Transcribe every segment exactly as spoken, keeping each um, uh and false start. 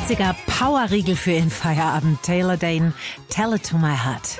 sechziger Powerriegel für Ihren Feierabend. Taylor Dane, Tell It to My Heart.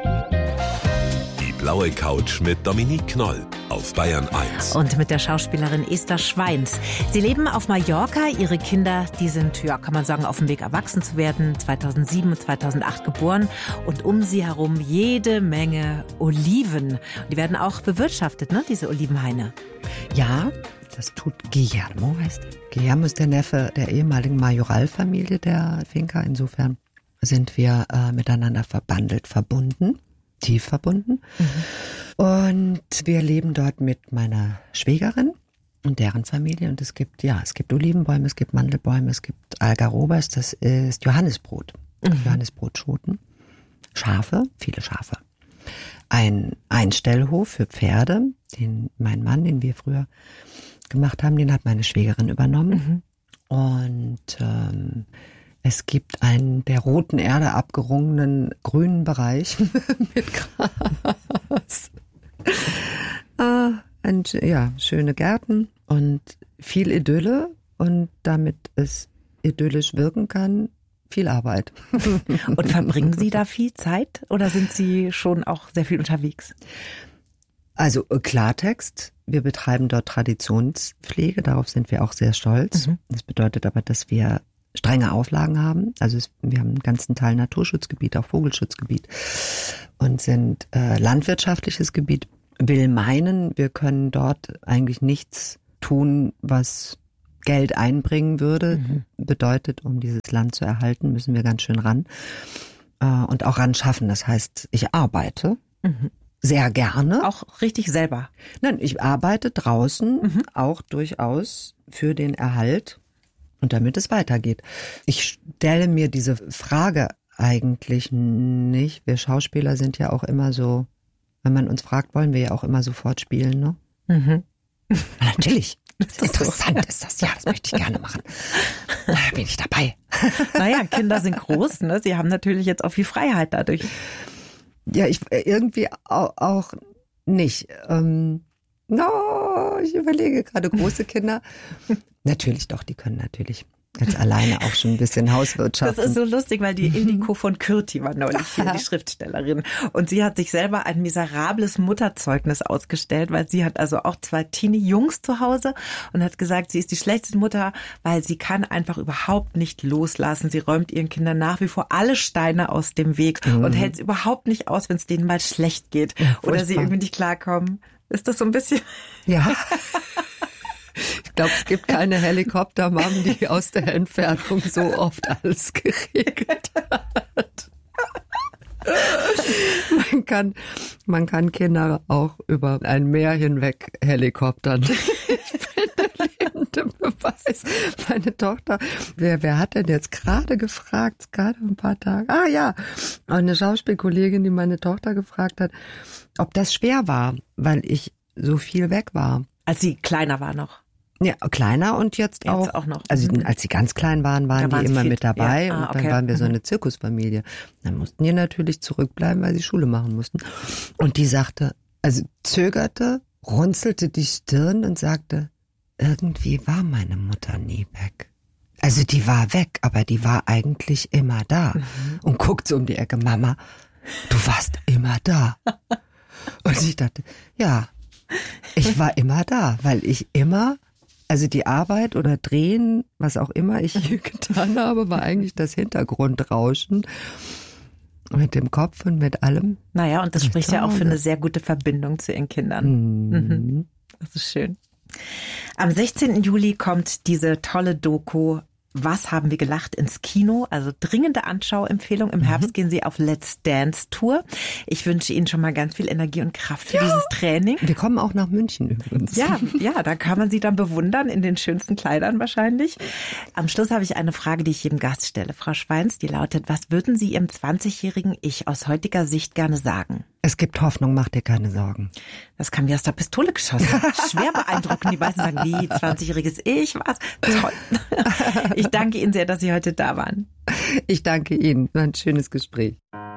Die blaue Couch mit Dominique Knoll auf Bayern eins. Und mit der Schauspielerin Esther Schweins. Sie leben auf Mallorca. Ihre Kinder, die sind, ja, kann man sagen, auf dem Weg erwachsen zu werden. zweitausendsieben und zweitausendacht geboren. Und um sie herum jede Menge Oliven. Und die werden auch bewirtschaftet, ne, diese Olivenhaine. Ja, das tut Guillermo, heißt er. Guillermo ist der Neffe der ehemaligen Majoralfamilie der Finca. Insofern sind wir äh, miteinander verbandelt, verbunden, tief verbunden. Mhm. Und wir leben dort mit meiner Schwägerin und deren Familie. Und es gibt, ja, es gibt Olivenbäume, es gibt Mandelbäume, es gibt Algarobas, das ist Johannisbrot. Mhm. Johannisbrotschoten. Schafe, viele Schafe. Ein Einstellhof für Pferde, den mein Mann, den wir früher gemacht haben, den hat meine Schwägerin übernommen. Mhm. Und ähm, es gibt einen der roten Erde abgerungenen grünen Bereich mit Gras. ah, ein, ja, schöne Gärten und viel Idylle. Und damit es idyllisch wirken kann, viel Arbeit. Und verbringen Sie da viel Zeit oder sind Sie schon auch sehr viel unterwegs? Also Klartext, wir betreiben dort Traditionspflege, darauf sind wir auch sehr stolz. Mhm. Das bedeutet aber, dass wir strenge Auflagen haben. Also es, wir haben einen ganzen Teil Naturschutzgebiet, auch Vogelschutzgebiet und sind äh, landwirtschaftliches Gebiet. Will meinen, wir können dort eigentlich nichts tun, was Geld einbringen würde. Mhm. Bedeutet, um dieses Land zu erhalten, müssen wir ganz schön ran äh, und auch ran schaffen. Das heißt, ich arbeite. Mhm. Sehr gerne. Auch richtig selber? Nein, ich arbeite draußen mhm. auch durchaus für den Erhalt und damit es weitergeht. Ich stelle mir diese Frage eigentlich nicht. Wir Schauspieler sind ja auch immer so, wenn man uns fragt, wollen wir ja auch immer sofort spielen, ne? Mhm. Natürlich. Das ist interessant so. Ist das. Ja, das möchte ich gerne machen. Da bin ich dabei. Naja, Kinder sind groß, ne? Sie haben natürlich jetzt auch viel Freiheit dadurch. Ja, ich irgendwie auch, auch nicht. Ähm, no, ich überlege gerade große Kinder. Natürlich doch, die können natürlich jetzt alleine auch schon ein bisschen Hauswirtschaft. Das ist so lustig, weil die Indiko von Kürti war neulich hier, die Schriftstellerin. Und sie hat sich selber ein miserables Mutterzeugnis ausgestellt, weil sie hat also auch zwei Teenie-Jungs zu Hause und hat gesagt, sie ist die schlechteste Mutter, weil sie kann einfach überhaupt nicht loslassen. Sie räumt ihren Kindern nach wie vor alle Steine aus dem Weg mhm. und hält es überhaupt nicht aus, wenn es denen mal schlecht geht ja, oder sie irgendwie nicht klarkommen. Ist das so ein bisschen... Ja. Ich glaube, es gibt keine Helikoptermam, die aus der Entfernung so oft alles geregelt hat. Man kann, man kann Kinder auch über ein Meer hinweg helikoptern. Ich bin der lebende Beweis. Meine Tochter, wer, wer hat denn jetzt gerade gefragt, gerade ein paar Tage, ah ja, eine Schauspielkollegin, die meine Tochter gefragt hat, ob das schwer war, weil ich so viel weg war. Als sie kleiner war noch. Ja, kleiner und jetzt, jetzt auch, auch noch. Also mhm. als sie ganz klein waren, waren die immer fit. Mit dabei ja. ah, und dann okay. waren wir so eine Zirkusfamilie. Dann mussten die natürlich zurückbleiben, weil sie Schule machen mussten. Und die sagte, also zögerte, runzelte die Stirn und sagte, irgendwie war meine Mutter nie weg. Also die war weg, aber die war eigentlich immer da. Mhm. Und guckt so um die Ecke, Mama, du warst immer da. Und ich dachte, ja, ich war immer da, weil ich immer, also die Arbeit oder Drehen, was auch immer ich getan habe, war eigentlich das Hintergrundrauschen mit dem Kopf und mit allem. Naja, und das spricht ja auch für eine sehr gute Verbindung zu ihren Kindern. Mhm. Mhm. Das ist schön. Am sechzehnten Juli kommt diese tolle Doku Was haben wir gelacht ins Kino? Also dringende Anschauempfehlung. Im Herbst mhm. gehen Sie auf Let's Dance Tour. Ich wünsche Ihnen schon mal ganz viel Energie und Kraft für ja. dieses Training. Wir kommen auch nach München übrigens. Ja, ja, da kann man Sie dann bewundern, in den schönsten Kleidern wahrscheinlich. Am Schluss habe ich eine Frage, die ich jedem Gast stelle. Frau Schweins, die lautet, was würden Sie Ihrem zwanzigjährigen Ich aus heutiger Sicht gerne sagen? Es gibt Hoffnung, mach dir keine Sorgen. Das kam wie aus der Pistole geschossen. Schwer beeindruckend. Die meisten sagen, wie, zwanzigjähriges Ich, was? Toll. Ich danke Ihnen sehr, dass Sie heute da waren. Ich danke Ihnen. War ein schönes Gespräch.